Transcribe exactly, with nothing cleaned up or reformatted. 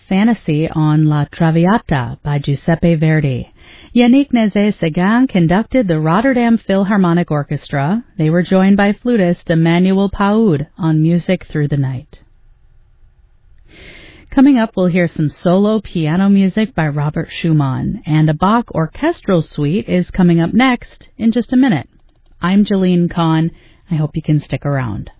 Fantasy on La Traviata by Giuseppe Verdi. Yannick Nézet-Séguin conducted the Rotterdam Philharmonic Orchestra. They were joined by flutist Emmanuel Paoud on Music Through the Night. Coming up, we'll hear some solo piano music by Robert Schumann, and a Bach orchestral suite is coming up next in just a minute. I'm Jalene Kahn. I hope you can stick around.